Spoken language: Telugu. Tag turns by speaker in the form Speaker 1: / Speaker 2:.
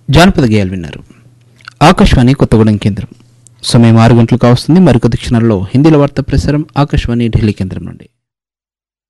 Speaker 1: జానపద గేయాలు విన్నారు. ఆకాశవాణి కొత్తగూడెం కేంద్రం. సమయం 6 గంటలు కావస్తుంది. మరికొద్ది క్షణాల్లో హిందీలో వార్తా ప్రసారం ఆకాశవాణి ఢిల్లీ కేంద్రం నుండి.